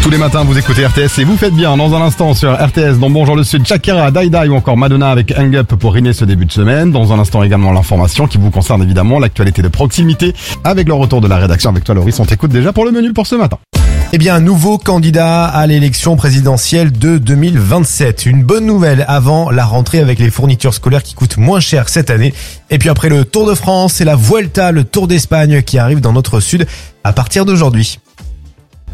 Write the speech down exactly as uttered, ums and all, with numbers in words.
Tous les matins, vous écoutez R T S et vous faites bien. Dans un instant sur R T S, dans Bonjour le Sud, Shakira, Die Die ou encore Madonna avec Hang Up pour rimer ce début de semaine. Dans un instant également l'information qui vous concerne évidemment, l'actualité de proximité avec le retour de la rédaction. Avec toi Loris, on t'écoute déjà pour le menu pour ce matin. Eh bien, nouveau candidat à l'élection présidentielle de deux mille vingt-sept. Une bonne nouvelle avant la rentrée avec les fournitures scolaires qui coûtent moins cher cette année. Et puis après le Tour de France, c'est la Vuelta, le Tour d'Espagne qui arrive dans notre sud à partir d'aujourd'hui.